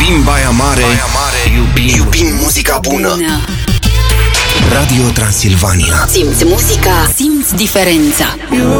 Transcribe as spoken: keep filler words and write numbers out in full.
Din Baia Mare, Baia Mare iubim, iubim muzica bună. bună. Radio Transilvania. Simți muzica, simți diferența.